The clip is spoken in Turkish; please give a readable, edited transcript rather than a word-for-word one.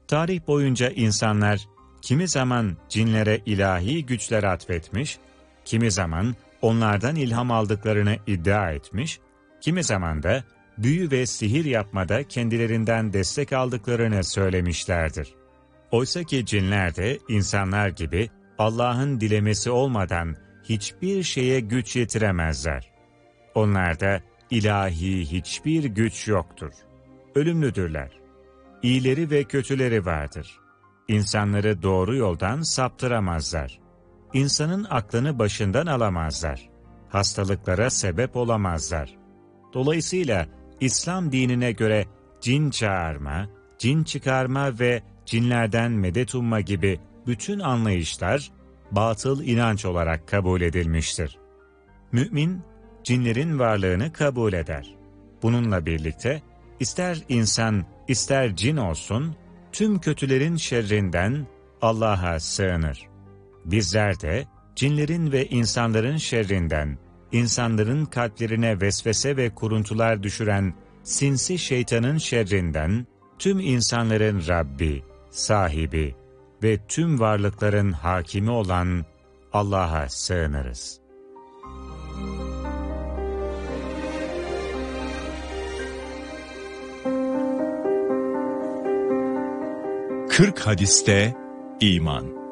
Tarih boyunca insanlar kimi zaman cinlere ilahi güçler atfetmiş, kimi zaman onlardan ilham aldıklarını iddia etmiş, kimi zaman da büyü ve sihir yapmada kendilerinden destek aldıklarını söylemişlerdir. Oysa ki cinler de insanlar gibi Allah'ın dilemesi olmadan hiçbir şeye güç yetiremezler. Onlarda ilahi hiçbir güç yoktur. Ölümlüdürler. İyileri ve kötüleri vardır. İnsanları doğru yoldan saptıramazlar. İnsanın aklını başından alamazlar. Hastalıklara sebep olamazlar. Dolayısıyla İslam dinine göre cin çağırma, cin çıkarma ve cinlerden medet umma gibi bütün anlayışlar batıl inanç olarak kabul edilmiştir. Mümin, cinlerin varlığını kabul eder. Bununla birlikte ister insan, ister cin olsun, tüm kötülerin şerrinden Allah'a sığınır. Bizler de cinlerin ve insanların şerrinden, insanların kalplerine vesvese ve kuruntular düşüren sinsi şeytanın şerrinden, tüm insanların Rabbi, sahibi ve tüm varlıkların hakimi olan Allah'a sığınırız. Kırk hadiste iman.